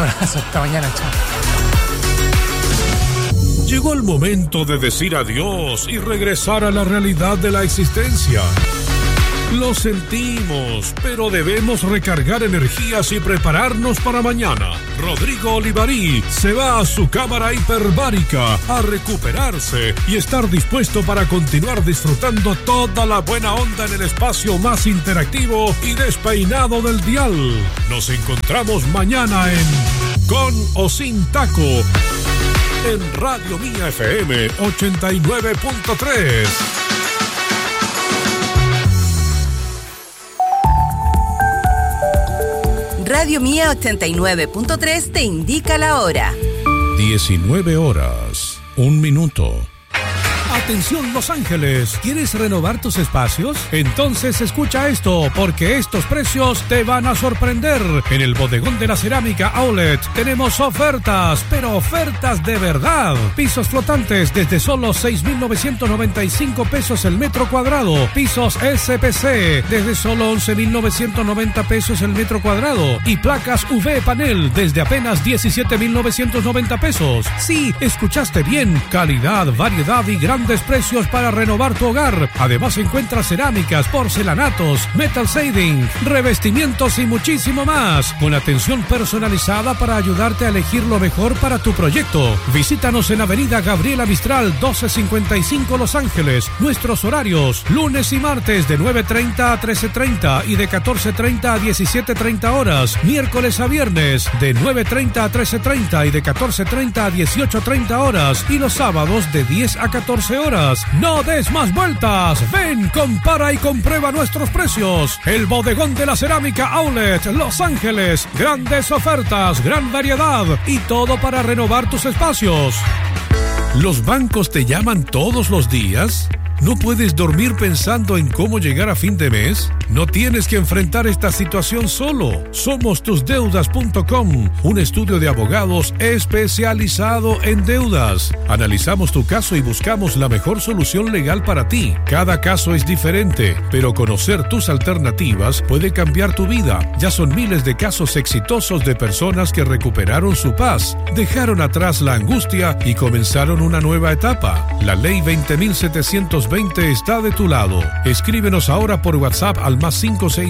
abrazo, hasta mañana, chao. Llegó el momento de decir adiós y regresar a la realidad de la existencia. Lo sentimos, pero debemos recargar energías y prepararnos para mañana. Rodrigo Olivarí se va a su cámara hiperbárica a recuperarse y estar dispuesto para continuar disfrutando toda la buena onda en el espacio más interactivo y despeinado del dial. Nos encontramos mañana en Con o Sin Taco en Radio Mía FM 89.3. Radio Mía 89.3 te indica la hora. 19 horas, 1 minuto. Atención Los Ángeles, ¿quieres renovar tus espacios? Entonces escucha esto, porque estos precios te van a sorprender. En el Bodegón de la Cerámica Outlet tenemos ofertas, pero ofertas de verdad. Pisos flotantes desde solo 6.995 pesos el metro cuadrado. Pisos SPC desde solo 11.990 pesos el metro cuadrado. Y placas UV panel desde apenas 17.990 pesos. Sí, escuchaste bien, calidad, variedad y grandes precios para renovar tu hogar. Además encuentras cerámicas, porcelanatos, metal shading, revestimientos y muchísimo más, con atención personalizada para ayudarte a elegir lo mejor para tu proyecto. Visítanos en Avenida Gabriela Mistral 1255 Los Ángeles. Nuestros horarios: lunes y martes de 9:30 a 13:30 y de 14:30 a 17:30 horas. Miércoles a viernes de 9:30 a 13:30 y de 14:30 a 18:30 horas. Y los sábados de 10 a 14 horas. No des más vueltas. Ven, compara y comprueba nuestros precios. El Bodegón de la Cerámica Outlet Los Ángeles. Grandes ofertas, gran variedad y todo para renovar tus espacios. ¿Los bancos te llaman todos los días? ¿No puedes dormir pensando en cómo llegar a fin de mes? No tienes que enfrentar esta situación solo. Somos tusdeudas.com, un estudio de abogados especializado en deudas. Analizamos tu caso y buscamos la mejor solución legal para ti. Cada caso es diferente, pero conocer tus alternativas puede cambiar tu vida. Ya son miles de casos exitosos de personas que recuperaron su paz, dejaron atrás la angustia y comenzaron una nueva etapa. La ley 20.720 está de tu lado. Escríbenos ahora por WhatsApp al más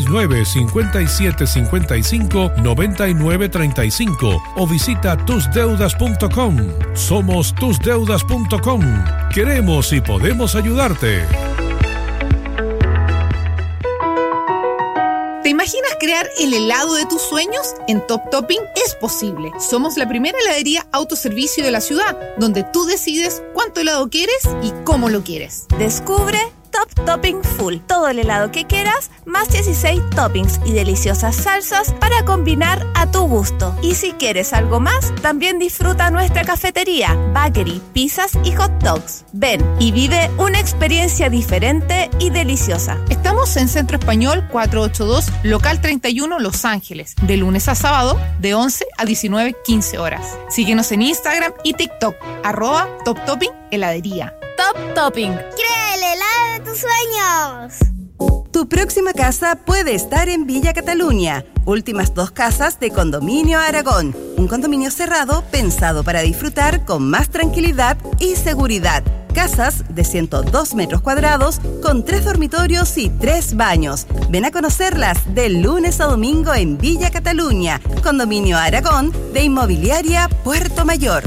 569-5755-9935 o visita tusdeudas.com. Somos tusdeudas.com. Queremos y podemos ayudarte. ¿Te imaginas crear el helado de tus sueños? En Top Topping es posible. Somos la primera heladería autoservicio de la ciudad, donde tú decides cuánto helado quieres y cómo lo quieres. Descubre Top Topping Full. Todo el helado que quieras, más 16 toppings y deliciosas salsas para combinar a tu gusto. Y si quieres algo más, también disfruta nuestra cafetería, bakery, pizzas y hot dogs. Ven y vive una experiencia diferente y deliciosa. Estamos en Centro Español 482, local 31, Los Ángeles, de lunes a sábado, de 11 a 19:15 horas. Síguenos en Instagram y TikTok, @Top Topping Heladería. Top Topping. ¡Crea el helado de tus sueños! Tu próxima casa puede estar en Villa Cataluña. Últimas 2 casas de Condominio Aragón. Un condominio cerrado pensado para disfrutar con más tranquilidad y seguridad. Casas de 102 metros cuadrados con 3 dormitorios y 3 baños. Ven a conocerlas de lunes a domingo en Villa Cataluña. Condominio Aragón de Inmobiliaria Puerto Mayor.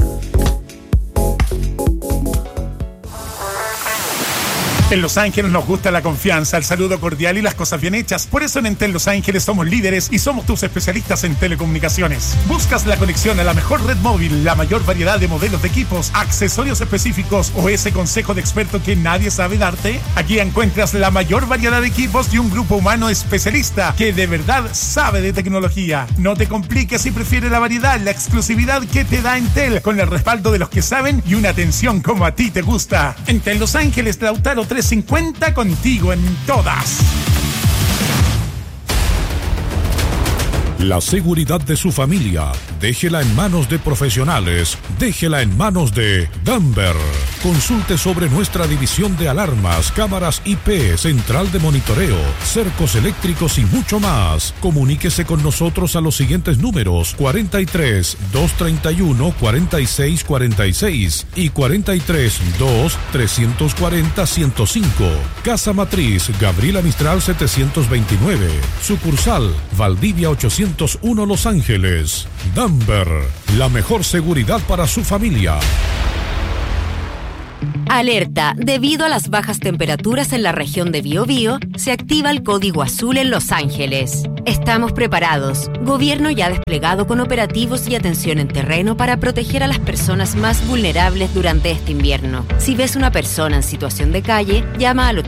En Los Ángeles nos gusta la confianza, el saludo cordial y las cosas bien hechas. Por eso en Entel Los Ángeles somos líderes y somos tus especialistas en telecomunicaciones. ¿Buscas la conexión a la mejor red móvil, la mayor variedad de modelos de equipos, accesorios específicos o ese consejo de experto que nadie sabe darte? Aquí encuentras la mayor variedad de equipos y un grupo humano especialista que de verdad sabe de tecnología. No te compliques y prefiere la variedad, la exclusividad que te da Entel, con el respaldo de los que saben y una atención como a ti te gusta. Entel Los Ángeles, Lautaro 350, contigo en todas. La seguridad de su familia, déjela en manos de profesionales, déjela en manos de Dunber. Consulte sobre nuestra división de alarmas, cámaras IP, central de monitoreo, cercos eléctricos y mucho más. Comuníquese con nosotros a los siguientes números: 43 231 46 46 y 43 2 340 105. Casa Matriz, Gabriela Mistral 729. Sucursal, Valdivia 801 Los Ángeles. Damber, la mejor seguridad para su familia. Alerta, debido a las bajas temperaturas en la región de Biobío, se activa el código azul en Los Ángeles. Estamos preparados. Gobierno ya desplegado con operativos y atención en terreno para proteger a las personas más vulnerables durante este invierno. Si ves una persona en situación de calle, llama al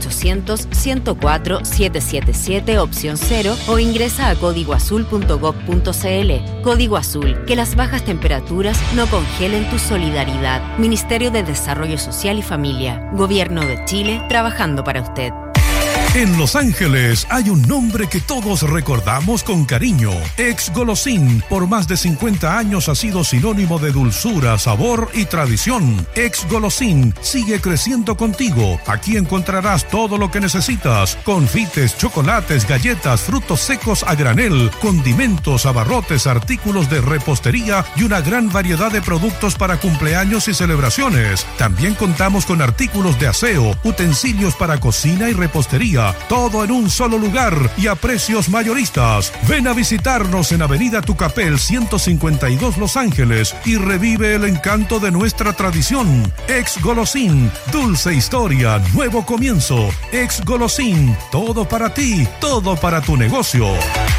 800-104-777 opción 0 o ingresa a códigoazul.gov.cl. Código Azul, que las bajas temperaturas no congelen tu solidaridad. Ministerio de Desarrollo Social y Familia. Gobierno de Chile, trabajando para usted. En Los Ángeles hay un nombre que todos recordamos con cariño: Ex Golosín. Por más de 50 años ha sido sinónimo de dulzura, sabor y tradición. Ex Golosín sigue creciendo contigo. Aquí encontrarás todo lo que necesitas: confites, chocolates, galletas, frutos secos a granel, condimentos, abarrotes, artículos de repostería y una gran variedad de productos para cumpleaños y celebraciones. También contamos con artículos de aseo, utensilios para cocina y repostería. Todo en un solo lugar y a precios mayoristas. Ven a visitarnos en Avenida Tucapel 152 Los Ángeles y revive el encanto de nuestra tradición. Ex Golosín, dulce historia, nuevo comienzo. Ex Golosín, todo para ti, todo para tu negocio.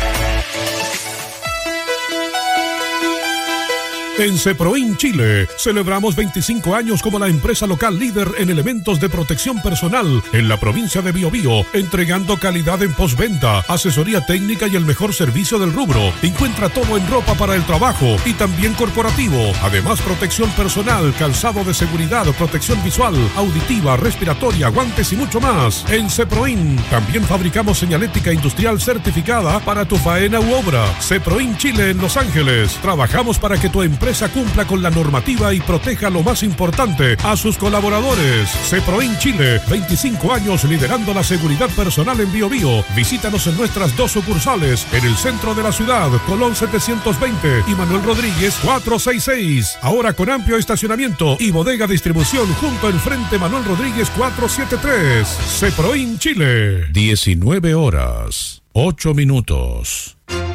En Ceproin Chile celebramos 25 años como la empresa local líder en elementos de protección personal en la provincia de Biobío, entregando calidad en postventa, asesoría técnica y el mejor servicio del rubro. Encuentra todo en ropa para el trabajo y también corporativo. Además, protección personal, calzado de seguridad, protección visual, auditiva, respiratoria, guantes y mucho más. En Ceproin también fabricamos señalética industrial certificada para tu faena u obra. Ceproin Chile en Los Ángeles. Trabajamos para que tu empresa cumpla con la normativa y proteja lo más importante, a sus colaboradores. Ceproin Chile, 25 años liderando la seguridad personal en Biobío. Visítanos en nuestras dos sucursales, en el centro de la ciudad, Colón 720 y Manuel Rodríguez 466. Ahora con amplio estacionamiento y bodega distribución junto al frente Manuel Rodríguez 473. Ceproin Chile. 19 horas, 8 minutos.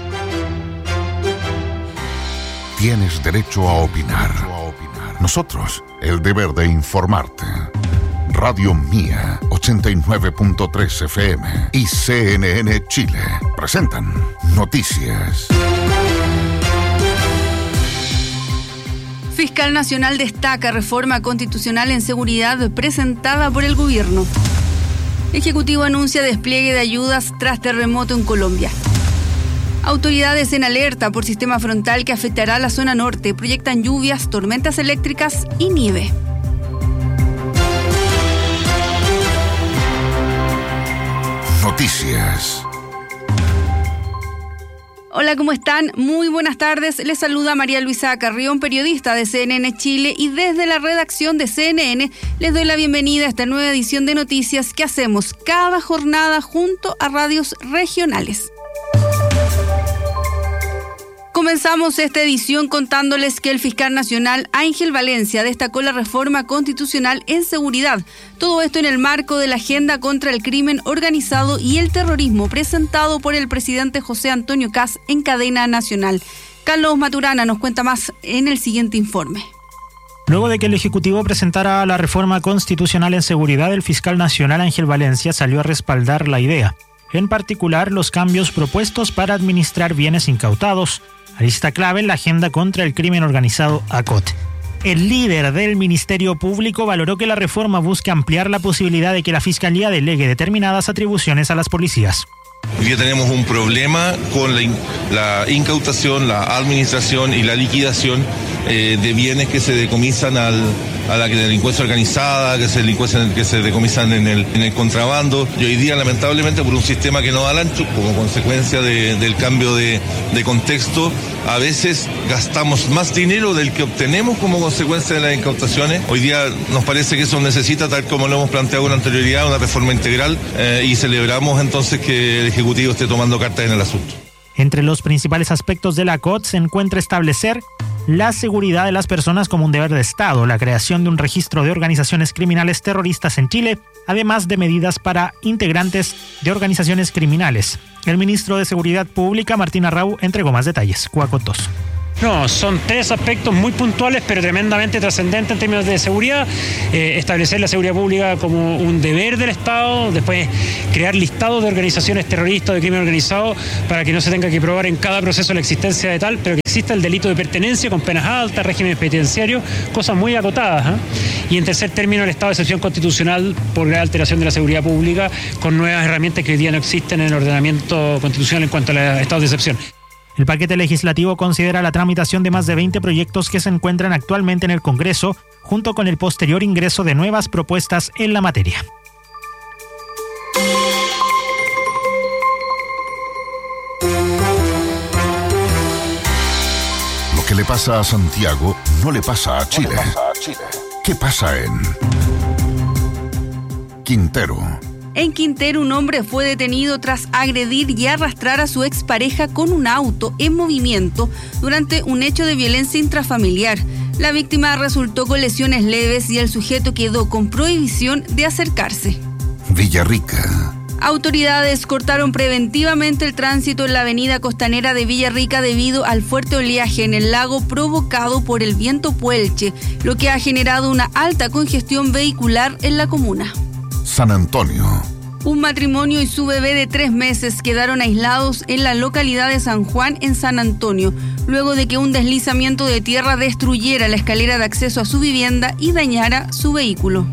Tienes derecho a opinar. Nosotros, el deber de informarte. Radio Mía, 89.3 FM y CNN Chile presentan Noticias. Fiscal Nacional destaca reforma constitucional en seguridad presentada por el gobierno. Ejecutivo anuncia despliegue de ayudas tras terremoto en Colombia. Autoridades en alerta por sistema frontal que afectará a la zona norte. Proyectan lluvias, tormentas eléctricas y nieve. Noticias. Hola, ¿cómo están? Muy buenas tardes. Les saluda María Luisa Carrión, periodista de CNN Chile, y desde la redacción de CNN les doy la bienvenida a esta nueva edición de noticias que hacemos cada jornada junto a radios regionales. Comenzamos esta edición contándoles que el fiscal nacional Ángel Valencia destacó la reforma constitucional en seguridad. Todo esto en el marco de la agenda contra el crimen organizado y el terrorismo presentado por el presidente José Antonio Kast en cadena nacional. Carlos Maturana nos cuenta más en el siguiente informe. Luego de que el Ejecutivo presentara la reforma constitucional en seguridad, el fiscal nacional Ángel Valencia salió a respaldar la idea. En particular, los cambios propuestos para administrar bienes incautados, arista clave en la agenda contra el crimen organizado ACOT. El líder del Ministerio Público valoró que la reforma busca ampliar la posibilidad de que la Fiscalía delegue determinadas atribuciones a las policías. Hoy día tenemos un problema con la incautación, la administración y la liquidación de bienes que se decomisan a la delincuencia organizada, que se decomisan en el contrabando. Y hoy día, lamentablemente, por un sistema que no da el ancho, como consecuencia del cambio de contexto, a veces gastamos más dinero del que obtenemos como consecuencia de las incautaciones. Hoy día nos parece que eso necesita, tal como lo hemos planteado con anterioridad, una reforma integral y celebramos entonces que el Ejecutivo esté tomando cartas en el asunto. Entre los principales aspectos de la COT se encuentra establecer la seguridad de las personas como un deber de Estado, la creación de un registro de organizaciones criminales terroristas en Chile, además de medidas para integrantes de organizaciones criminales. El ministro de Seguridad Pública, Martín Arrau, entregó más detalles. Cuacotos. No, son 3 aspectos muy puntuales, pero tremendamente trascendentes en términos de seguridad. Establecer la seguridad pública como un deber del Estado, después crear listados de organizaciones terroristas, de crimen organizado, para que no se tenga que probar en cada proceso la existencia de tal, pero que exista el delito de pertenencia con penas altas, régimen penitenciario, cosas muy acotadas. Y en tercer término, el estado de excepción constitucional por la alteración de la seguridad pública, con nuevas herramientas que hoy día no existen en el ordenamiento constitucional en cuanto al estado de excepción. El paquete legislativo considera la tramitación de más de 20 proyectos que se encuentran actualmente en el Congreso, junto con el posterior ingreso de nuevas propuestas en la materia. Lo que le pasa a Santiago no le pasa a Chile. ¿Qué pasa en Quintero? En Quintero, un hombre fue detenido tras agredir y arrastrar a su expareja con un auto en movimiento durante un hecho de violencia intrafamiliar. La víctima resultó con lesiones leves y el sujeto quedó con prohibición de acercarse. Villarrica. Autoridades cortaron preventivamente el tránsito en la avenida costanera de Villarrica debido al fuerte oleaje en el lago provocado por el viento Puelche, lo que ha generado una alta congestión vehicular en la comuna. San Antonio. Un matrimonio y su bebé de 3 meses quedaron aislados en la localidad de San Juan, en San Antonio, luego de que un deslizamiento de tierra destruyera la escalera de acceso a su vivienda y dañara su vehículo.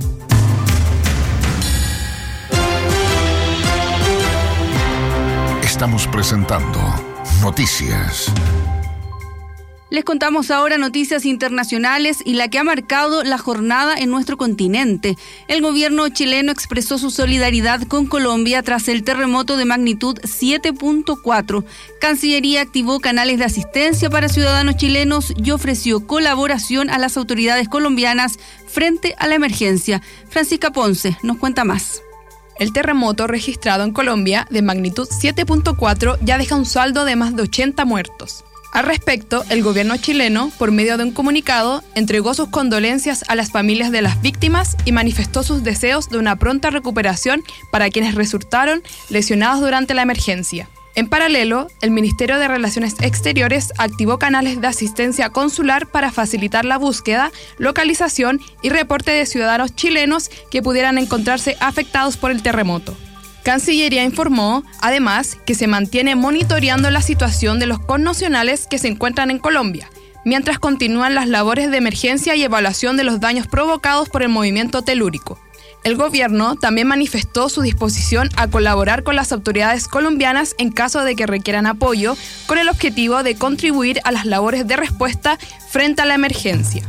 Estamos presentando Noticias. Les contamos ahora noticias internacionales y la que ha marcado la jornada en nuestro continente. El gobierno chileno expresó su solidaridad con Colombia tras el terremoto de magnitud 7.4. Cancillería activó canales de asistencia para ciudadanos chilenos y ofreció colaboración a las autoridades colombianas frente a la emergencia. Francisca Ponce nos cuenta más. El terremoto registrado en Colombia de magnitud 7.4 ya deja un saldo de más de 80 muertos. Al respecto, el gobierno chileno, por medio de un comunicado, entregó sus condolencias a las familias de las víctimas y manifestó sus deseos de una pronta recuperación para quienes resultaron lesionados durante la emergencia. En paralelo, el Ministerio de Relaciones Exteriores activó canales de asistencia consular para facilitar la búsqueda, localización y reporte de ciudadanos chilenos que pudieran encontrarse afectados por el terremoto. Cancillería informó, además, que se mantiene monitoreando la situación de los connacionales que se encuentran en Colombia, mientras continúan las labores de emergencia y evaluación de los daños provocados por el movimiento telúrico. El gobierno también manifestó su disposición a colaborar con las autoridades colombianas en caso de que requieran apoyo, con el objetivo de contribuir a las labores de respuesta frente a la emergencia.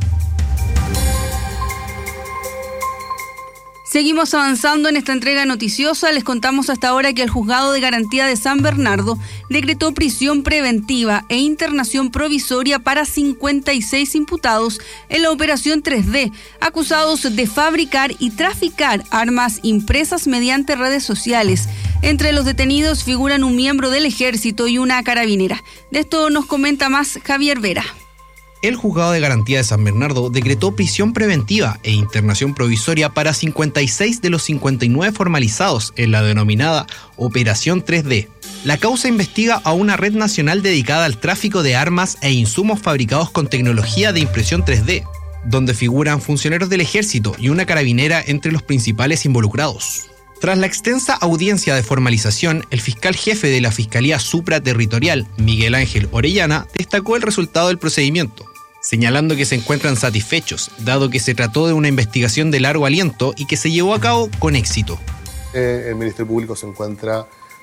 Seguimos avanzando en esta entrega noticiosa. Les contamos hasta ahora que el Juzgado de Garantía de San Bernardo decretó prisión preventiva e internación provisoria para 56 imputados en la operación 3D, acusados de fabricar y traficar armas impresas mediante redes sociales. Entre los detenidos figuran un miembro del Ejército y una carabinera. De esto nos comenta más Javier Vera. El Juzgado de Garantía de San Bernardo decretó prisión preventiva e internación provisoria para 56 de los 59 formalizados en la denominada Operación 3D. La causa investiga a una red nacional dedicada al tráfico de armas e insumos fabricados con tecnología de impresión 3D, donde figuran funcionarios del Ejército y una carabinera entre los principales involucrados. Tras la extensa audiencia de formalización, el fiscal jefe de la Fiscalía Supraterritorial, Miguel Ángel Orellana, destacó el resultado del procedimiento, señalando que se encuentran satisfechos, dado que se trató de una investigación de largo aliento y que se llevó a cabo con éxito. El Ministerio Público se encuentra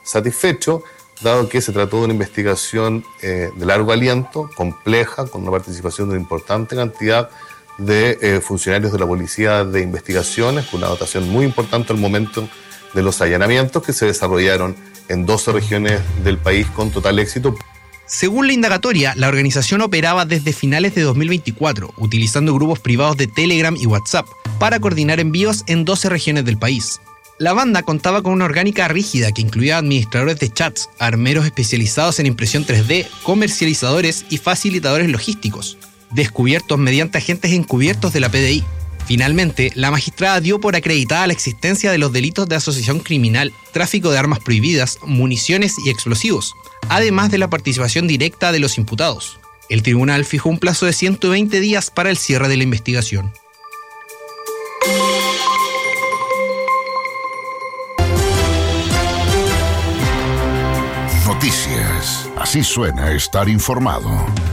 satisfecho, dado que se trató de una investigación de largo aliento, compleja, con una participación de una importante cantidad de funcionarios de la Policía de Investigaciones, con una dotación muy importante al momento de los allanamientos que se desarrollaron en 12 regiones del país con total éxito. Según la indagatoria, la organización operaba desde finales de 2024, utilizando grupos privados de Telegram y WhatsApp para coordinar envíos en 12 regiones del país. La banda contaba con una orgánica rígida que incluía administradores de chats, armeros especializados en impresión 3D, comercializadores y facilitadores logísticos, descubiertos mediante agentes encubiertos de la PDI. Finalmente, la magistrada dio por acreditada la existencia de los delitos de asociación criminal, tráfico de armas prohibidas, municiones y explosivos, además de la participación directa de los imputados. El tribunal fijó un plazo de 120 días para el cierre de la investigación. Noticias. Así suena estar informado.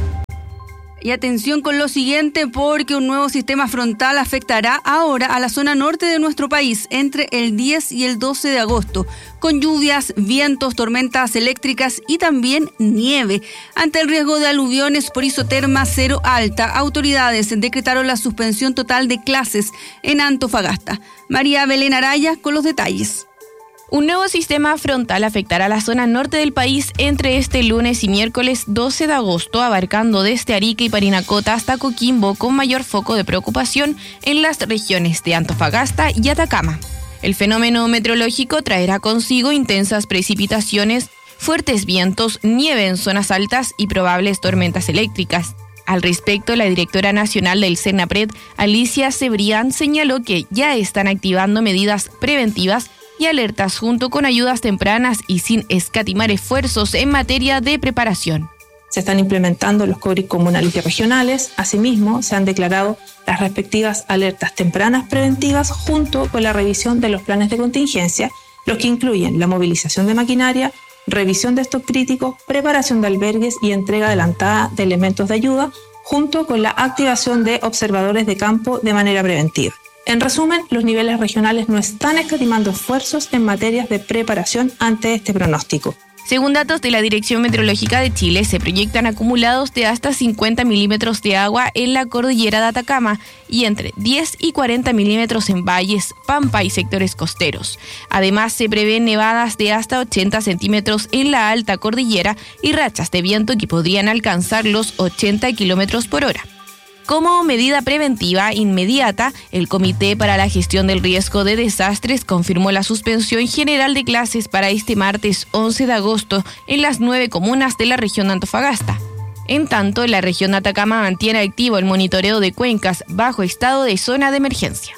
Y atención con lo siguiente, porque un nuevo sistema frontal afectará ahora a la zona norte de nuestro país entre el 10 y el 12 de agosto, con lluvias, vientos, tormentas eléctricas y también nieve. Ante el riesgo de aluviones por isoterma cero alta, autoridades decretaron la suspensión total de clases en Antofagasta. María Belén Araya con los detalles. Un nuevo sistema frontal afectará la zona norte del país entre este lunes y miércoles 12 de agosto, abarcando desde Arica y Parinacota hasta Coquimbo, con mayor foco de preocupación en las regiones de Antofagasta y Atacama. El fenómeno meteorológico traerá consigo intensas precipitaciones, fuertes vientos, nieve en zonas altas y probables tormentas eléctricas. Al respecto, la directora nacional del CENAPRED, Alicia Cebrián, señaló que ya están activando medidas preventivas y alertas junto con ayudas tempranas y sin escatimar esfuerzos en materia de preparación. Se están implementando los COBRIC comunales y regionales. Asimismo, se han declarado las respectivas alertas tempranas preventivas junto con la revisión de los planes de contingencia, los que incluyen la movilización de maquinaria, revisión de stock críticos, preparación de albergues y entrega adelantada de elementos de ayuda, junto con la activación de observadores de campo de manera preventiva. En resumen, los niveles regionales no están escatimando esfuerzos en materias de preparación ante este pronóstico. Según datos de la Dirección Meteorológica de Chile, se proyectan acumulados de hasta 50 milímetros de agua en la cordillera de Atacama y entre 10 y 40 milímetros en valles, pampa y sectores costeros. Además, se prevén nevadas de hasta 80 centímetros en la alta cordillera y rachas de viento que podrían alcanzar los 80 kilómetros por hora. Como medida preventiva inmediata, el Comité para la Gestión del Riesgo de Desastres confirmó la suspensión general de clases para este martes 11 de agosto en las 9 comunas de la región de Antofagasta. En tanto, la región de Atacama mantiene activo el monitoreo de cuencas bajo estado de zona de emergencia.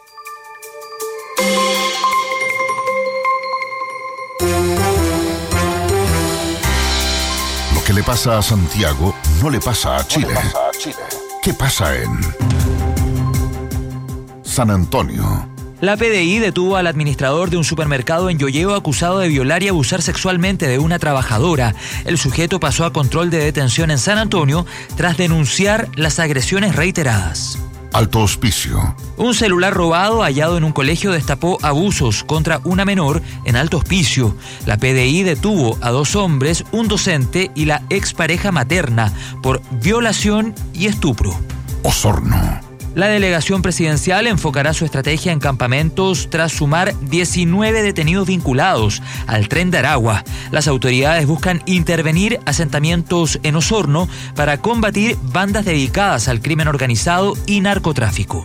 Lo que le pasa a Santiago no le pasa a Chile. ¿Qué pasa en San Antonio? La PDI detuvo al administrador de un supermercado en Yoyeo acusado de violar y abusar sexualmente de una trabajadora. El sujeto pasó a control de detención en San Antonio tras denunciar las agresiones reiteradas. Alto Hospicio. Un celular robado hallado en un colegio destapó abusos contra una menor en Alto Hospicio. La PDI detuvo a 2 hombres, un docente y la expareja materna por violación y estupro. Osorno. La delegación presidencial enfocará su estrategia en campamentos tras sumar 19 detenidos vinculados al Tren de Aragua. Las autoridades buscan intervenir asentamientos en Osorno para combatir bandas dedicadas al crimen organizado y narcotráfico.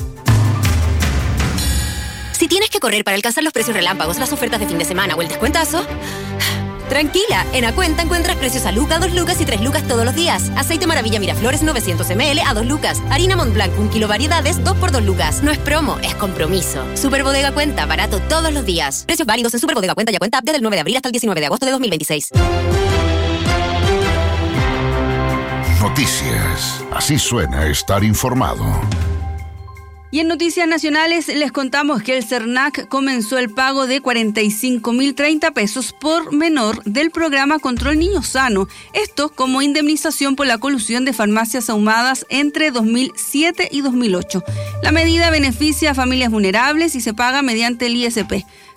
Si tienes que correr para alcanzar los precios relámpagos, las ofertas de fin de semana o el descuentazo, tranquila, en Acuenta encuentras precios a Luca, 2 lucas y 3 lucas todos los días. Aceite Maravilla Miraflores 900 ml a 2 lucas. Harina Montblanc 1 kilo variedades 2 por 2 lucas. No es promo, es compromiso. Superbodega Cuenta, barato todos los días. Precios válidos en Superbodega Cuenta y Acuenta desde el 9 de abril hasta el 19 de agosto de 2026. Noticias. Así suena estar informado. Y en noticias nacionales les contamos que el CERNAC comenzó el pago de 45.030 pesos por menor del programa Control Niño Sano. Esto como indemnización por la colusión de farmacias ahumadas entre 2007 y 2008. La medida beneficia a familias vulnerables y se paga mediante el ISP.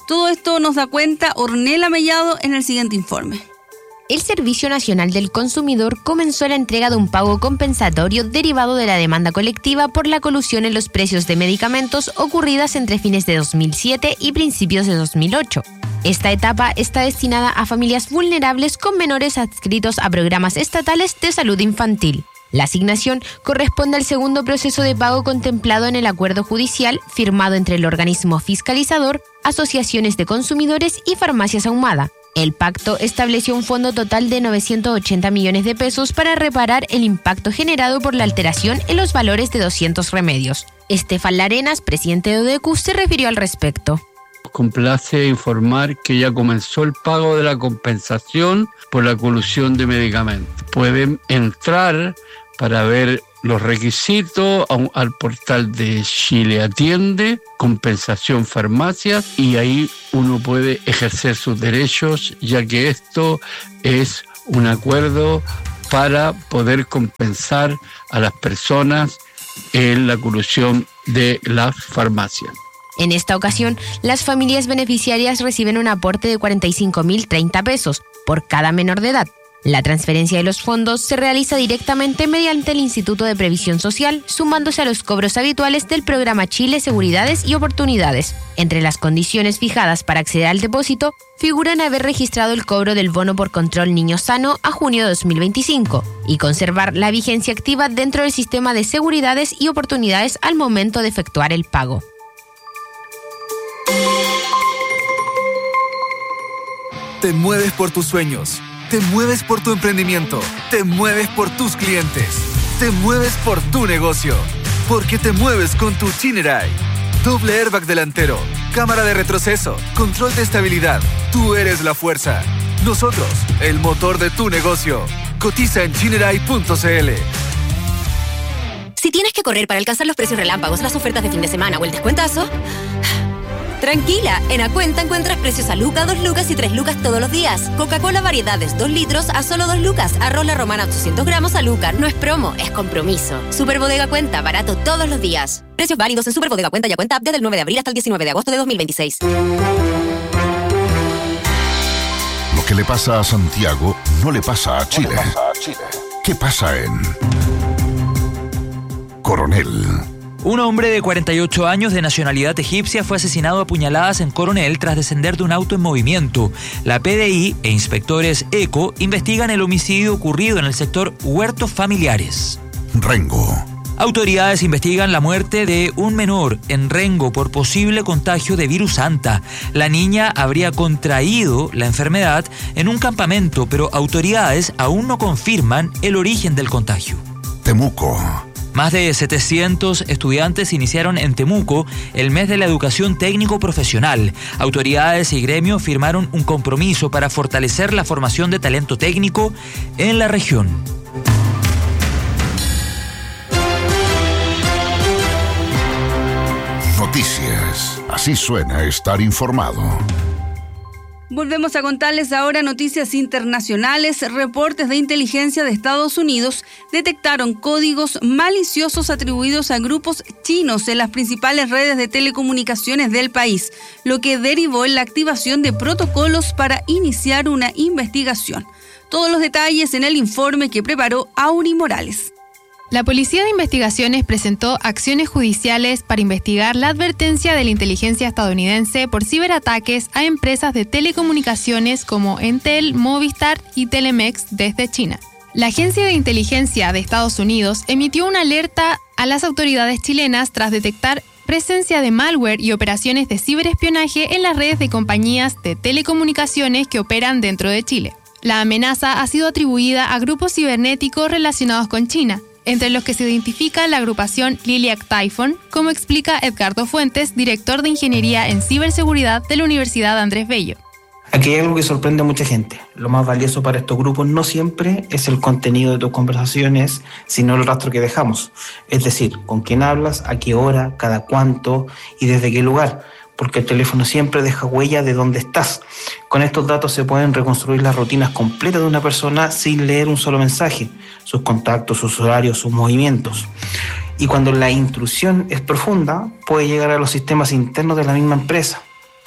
Todo esto nos da cuenta Ornella Mellado en el siguiente informe. El Servicio Nacional del Consumidor comenzó la entrega de un pago compensatorio derivado de la demanda colectiva por la colusión en los precios de medicamentos ocurridas entre fines de 2007 y principios de 2008. Esta etapa está destinada a familias vulnerables con menores adscritos a programas estatales de salud infantil. La asignación corresponde al segundo proceso de pago contemplado en el acuerdo judicial firmado entre el organismo fiscalizador, asociaciones de consumidores y Farmacias Ahumada. El pacto estableció un fondo total de 980 millones de pesos para reparar el impacto generado por la alteración en los valores de 200 remedios. Estefan Larenas, presidente de ODECU, se refirió al respecto. Complace informar que ya comenzó el pago de la compensación por la colusión de medicamentos. Pueden entrar para ver los requisitos al portal de Chile Atiende, Compensación Farmacias, y ahí uno puede ejercer sus derechos, ya que esto es un acuerdo para poder compensar a las personas en la colusión de las farmacias. En esta ocasión, las familias beneficiarias reciben un aporte de 45.030 pesos por cada menor de edad. La transferencia de los fondos se realiza directamente mediante el Instituto de Previsión Social, sumándose a los cobros habituales del programa Chile Seguridades y Oportunidades. Entre las condiciones fijadas para acceder al depósito, figuran haber registrado el cobro del bono por control Niño Sano a junio de 2025 y conservar la vigencia activa dentro del sistema de Seguridades y Oportunidades al momento de efectuar el pago. Te mueves por tus sueños, te mueves por tu emprendimiento, te mueves por tus clientes, te mueves por tu negocio, porque te mueves con tu Chinerai. Doble airbag delantero, cámara de retroceso, control de estabilidad. Tú eres la fuerza. Nosotros, el motor de tu negocio. Cotiza en chinerai.cl. Si tienes que correr para alcanzar los precios relámpagos, las ofertas de fin de semana o el descuentazo, tranquila, en Acuenta encuentras precios a Luca, 2 lucas y 3 lucas todos los días. Coca-Cola variedades 2 litros a solo 2 lucas. Arroz La Romana 800 gramos a Luca. No es promo, es compromiso. Superbodega Cuenta, barato todos los días. Precios válidos en Superbodega Cuenta y Acuenta App desde el 9 de abril hasta el 19 de agosto de 2026. Lo que le pasa a Santiago no le pasa a Chile. ¿Qué pasa en Coronel? Un hombre de 48 años de nacionalidad egipcia fue asesinado a puñaladas en Coronel tras descender de un auto en movimiento. La PDI e inspectores ECO investigan el homicidio ocurrido en el sector Huertos Familiares. Rengo. Autoridades investigan la muerte de un menor en Rengo por posible contagio de virus Anta. La niña habría contraído la enfermedad en un campamento, pero autoridades aún no confirman el origen del contagio. Temuco. Más de 700 estudiantes iniciaron en Temuco el mes de la educación técnico-profesional. Autoridades y gremios firmaron un compromiso para fortalecer la formación de talento técnico en la región. Noticias. Así suena estar informado. Volvemos a contarles ahora noticias internacionales. Reportes de inteligencia de Estados Unidos detectaron códigos maliciosos atribuidos a grupos chinos en las principales redes de telecomunicaciones del país, lo que derivó en la activación de protocolos para iniciar una investigación. Todos los detalles en el informe que preparó Auri Morales. La Policía de Investigaciones presentó acciones judiciales para investigar la advertencia de la inteligencia estadounidense por ciberataques a empresas de telecomunicaciones como Entel, Movistar y Telemex desde China. La Agencia de Inteligencia de Estados Unidos emitió una alerta a las autoridades chilenas tras detectar presencia de malware y operaciones de ciberespionaje en las redes de compañías de telecomunicaciones que operan dentro de Chile. La amenaza ha sido atribuida a grupos cibernéticos relacionados con China, entre los que se identifica la agrupación Liliac Typhon, como explica Edgardo Fuentes, director de Ingeniería en Ciberseguridad de la Universidad Andrés Bello. Aquí hay algo que sorprende a mucha gente. Lo más valioso para estos grupos no siempre es el contenido de tus conversaciones, sino el rastro que dejamos. Es decir, con quién hablas, a qué hora, cada cuánto y desde qué lugar, porque el teléfono siempre deja huella de dónde estás. Con estos datos se pueden reconstruir las rutinas completas de una persona sin leer un solo mensaje, sus contactos, sus horarios, sus movimientos. Y cuando la intrusión es profunda, puede llegar a los sistemas internos de la misma empresa.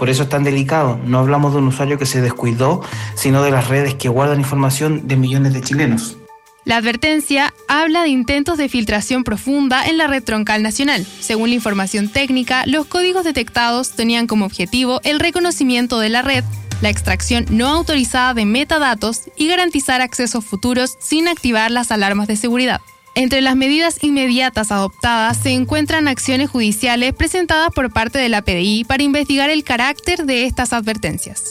Por eso es tan delicado. No hablamos de un usuario que se descuidó, sino de las redes que guardan información de millones de chilenos. La advertencia habla de intentos de filtración profunda en la red troncal nacional. Según la información técnica, los códigos detectados tenían como objetivo el reconocimiento de la red, la extracción no autorizada de metadatos y garantizar accesos futuros sin activar las alarmas de seguridad. Entre las medidas inmediatas adoptadas se encuentran acciones judiciales presentadas por parte de la PDI para investigar el carácter de estas advertencias.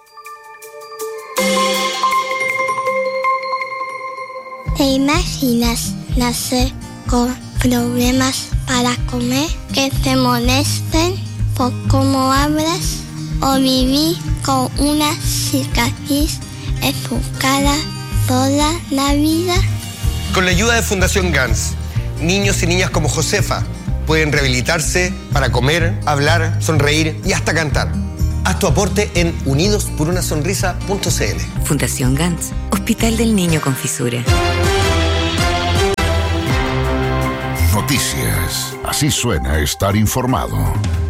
¿Te imaginas nacer con problemas para comer, que te molesten por cómo hablas o vivir con una cicatriz en tu cara toda la vida? Con la ayuda de Fundación GANS, niños y niñas como Josefa pueden rehabilitarse para comer, hablar, sonreír y hasta cantar. Haz tu aporte en unidosporunasonrisa.cl. Fundación GANS, Hospital del Niño con Fisura. Noticias. Así suena estar informado.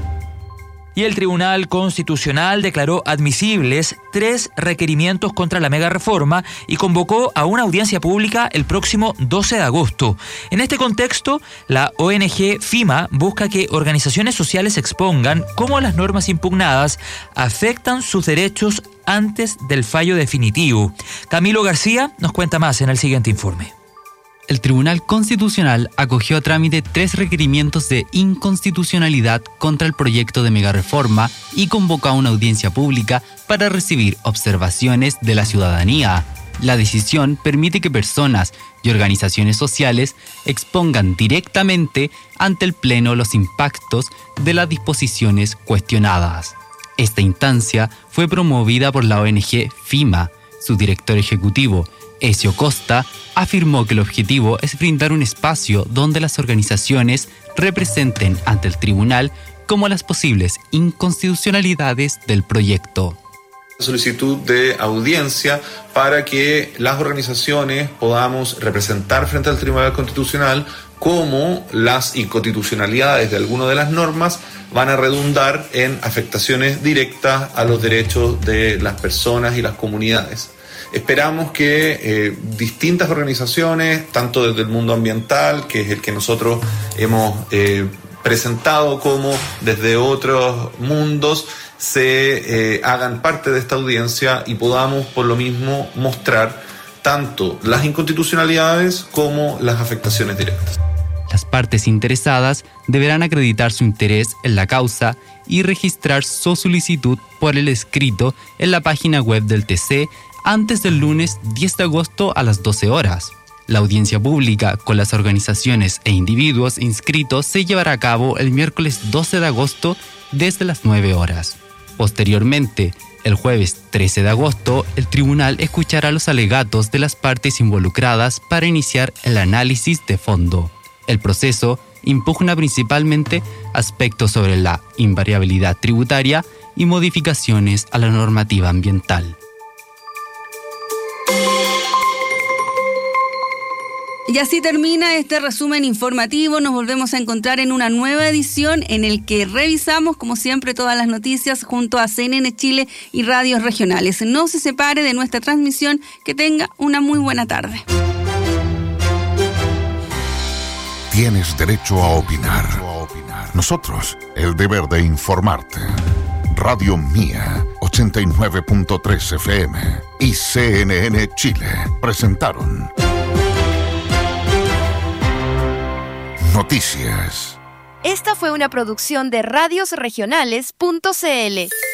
Y el Tribunal Constitucional declaró admisibles 3 requerimientos contra la megareforma y convocó a una audiencia pública el próximo 12 de agosto. En este contexto, la ONG FIMA busca que organizaciones sociales expongan cómo las normas impugnadas afectan sus derechos antes del fallo definitivo. Camilo García nos cuenta más en el siguiente informe. El Tribunal Constitucional acogió a trámite 3 requerimientos de inconstitucionalidad contra el proyecto de megareforma y convocó a una audiencia pública para recibir observaciones de la ciudadanía. La decisión permite que personas y organizaciones sociales expongan directamente ante el Pleno los impactos de las disposiciones cuestionadas. Esta instancia fue promovida por la ONG FIMA. Su director ejecutivo, Ezio Costa, afirmó que el objetivo es brindar un espacio donde las organizaciones representen ante el tribunal como las posibles inconstitucionalidades del proyecto. Solicitud de audiencia para que las organizaciones podamos representar frente al Tribunal Constitucional cómo las inconstitucionalidades de algunas de las normas van a redundar en afectaciones directas a los derechos de las personas y las comunidades. Esperamos que distintas organizaciones, tanto desde el mundo ambiental, que es el que nosotros hemos presentado, como desde otros mundos, se hagan parte de esta audiencia y podamos por lo mismo mostrar tanto las inconstitucionalidades como las afectaciones directas. Las partes interesadas deberán acreditar su interés en la causa y registrar su solicitud por el escrito en la página web del TC antes del lunes 10 de agosto a las 12 horas. La audiencia pública con las organizaciones e individuos inscritos se llevará a cabo el miércoles 12 de agosto desde las 9 horas. Posteriormente, el jueves 13 de agosto, el tribunal escuchará los alegatos de las partes involucradas para iniciar el análisis de fondo. El proceso impugna principalmente aspectos sobre la invariabilidad tributaria y modificaciones a la normativa ambiental. Y así termina este resumen informativo. Nos volvemos a encontrar en una nueva edición en el que revisamos, como siempre, todas las noticias junto a CNN Chile y radios regionales. No se separe de nuestra transmisión. Que tenga una muy buena tarde. Tienes derecho a opinar. Nosotros, el deber de informarte. Radio Mía, 89.3 FM y CNN Chile presentaron Noticias. Esta fue una producción de radiosregionales.cl.